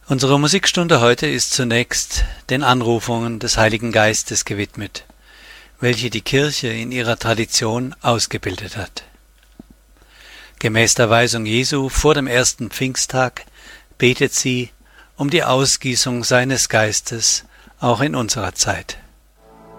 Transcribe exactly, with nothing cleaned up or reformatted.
Unsere Musikstunde heute ist zunächst den Anrufungen des Heiligen Geistes gewidmet, welche die Kirche in ihrer Tradition ausgebildet hat. Gemäß der Weisung Jesu vor dem ersten Pfingsttag betet sie um die Ausgießung seines Geistes auch in unserer Zeit.